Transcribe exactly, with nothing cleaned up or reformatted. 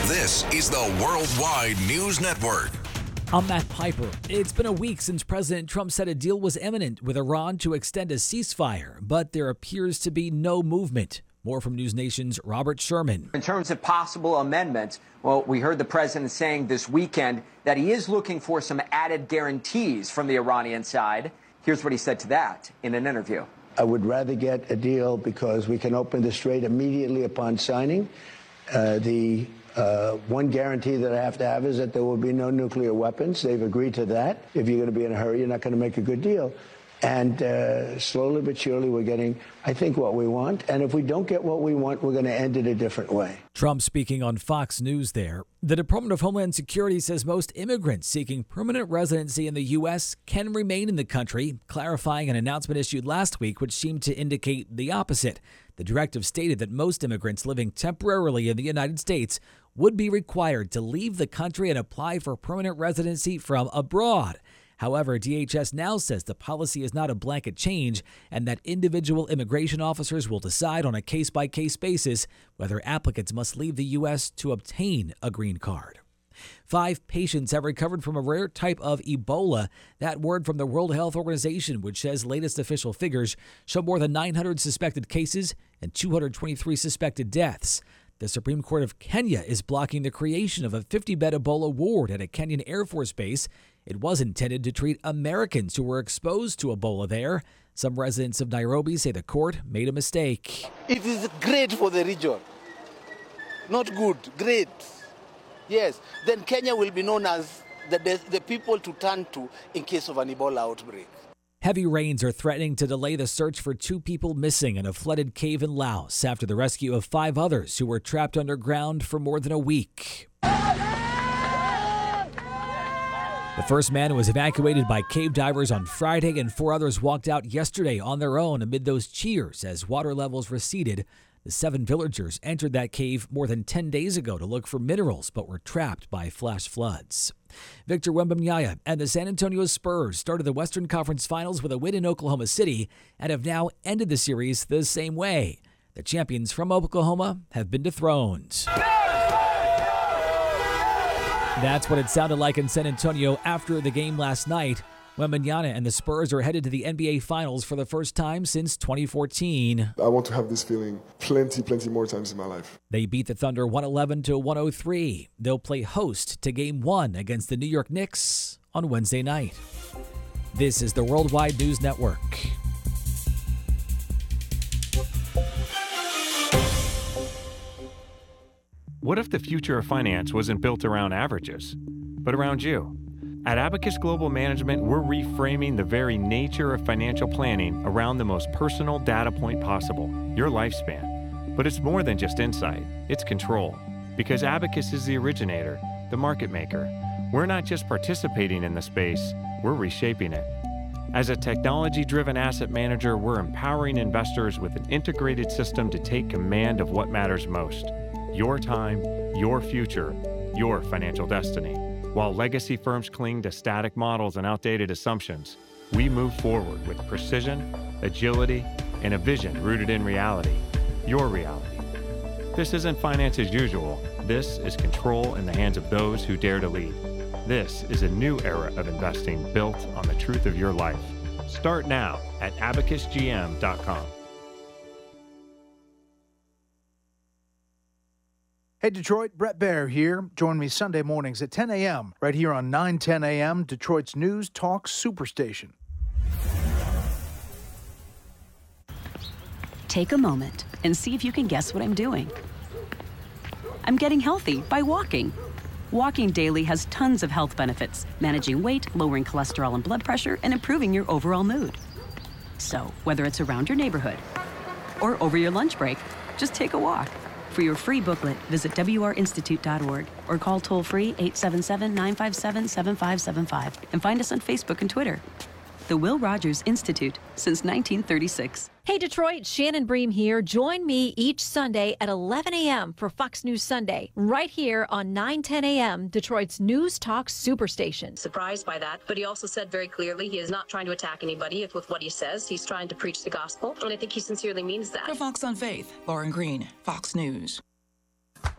This is the Worldwide News Network. I'm Matt Piper. It's been a week since President Trump said a deal was imminent with Iran to extend a ceasefire, but there appears to be no movement. More from News Nation's Robert Sherman. In terms of possible amendments, well, we heard the president saying this weekend that he is looking for some added guarantees from the Iranian side. Here's what he said to that in an interview. I would rather get a deal because we can open the strait immediately upon signing. Uh, the uh, one guarantee that I have to have is that there will be no nuclear weapons. They've agreed to that. If you're going to be in a hurry, you're not going to make a good deal. And uh, slowly but surely, we're getting, I think, what we want. And if we don't get what we want, we're going to end it a different way. Trump speaking on Fox News there. The Department of Homeland Security says most immigrants seeking permanent residency in the U S can remain in the country, clarifying an announcement issued last week which seemed to indicate the opposite. The directive stated that most immigrants living temporarily in the United States would be required to leave the country and apply for permanent residency from abroad. However, D H S now says the policy is not a blanket change and that individual immigration officers will decide on a case-by-case basis whether applicants must leave the U S to obtain a green card. Five patients have recovered from a rare type of Ebola. That word from the World Health Organization, which says latest official figures show more than nine hundred suspected cases and two hundred twenty-three suspected deaths. The Supreme Court of Kenya is blocking the creation of a fifty-bed Ebola ward at a Kenyan Air Force base. It was intended to treat Americans who were exposed to Ebola there. Some residents of Nairobi say the court made a mistake. It is great for the region. Not good, great. Yes, then Kenya will be known as the, the people to turn to in case of an Ebola outbreak. Heavy rains are threatening to delay the search for two people missing in a flooded cave in Laos after the rescue of five others who were trapped underground for more than a week. The first man was evacuated by cave divers on Friday, and four others walked out yesterday on their own amid those cheers as water levels receded. The seven villagers entered that cave more than ten days ago to look for minerals, but were trapped by flash floods. Victor Wembanyama and the San Antonio Spurs started the Western Conference Finals with a win in Oklahoma City and have now ended the series the same way. The champions from Oklahoma have been dethroned. That's what it sounded like in San Antonio after the game last night. Wembanyama and the Spurs are headed to the N B A Finals for the first time since twenty fourteen. I want to have this feeling plenty, plenty more times in my life. They beat the Thunder one eleven to one oh three. They'll play host to Game one against the New York Knicks on Wednesday night. This is the Worldwide News Network. What if the future of finance wasn't built around averages, but around you? At Abacus Global Management, we're reframing the very nature of financial planning around the most personal data point possible, your lifespan. But it's more than just insight, it's control. Because Abacus is the originator, the market maker. We're not just participating in the space, we're reshaping it. As a technology-driven asset manager, we're empowering investors with an integrated system to take command of what matters most. Your time, your future, your financial destiny. While legacy firms cling to static models and outdated assumptions, we move forward with precision, agility, and a vision rooted in reality, your reality. This isn't finance as usual. This is control in the hands of those who dare to lead. This is a new era of investing built on the truth of your life. Start now at abacus g m dot com. Hey Detroit, Brett Baer here. Join me Sunday mornings at ten a.m. right here on nine ten a.m. Detroit's News Talk Superstation. Take a moment and see if you can guess what I'm doing. I'm getting healthy by walking. Walking daily has tons of health benefits, managing weight, lowering cholesterol and blood pressure, and improving your overall mood. So, whether it's around your neighborhood or over your lunch break, just take a walk. For your free booklet, visit w r institute dot org or call toll-free eight seven seven, nine five seven, seven five seven five and find us on Facebook and Twitter. The Will Rogers Institute, since nineteen thirty-six. Hey Detroit, Shannon Bream here. Join me each Sunday at eleven a.m. for Fox News Sunday, right here on nine ten a.m., Detroit's News Talk Superstation. Surprised by that, but he also said very clearly he is not trying to attack anybody with what he says. He's trying to preach the gospel, and I think he sincerely means that. For Fox on Faith, Lauren Green, Fox News.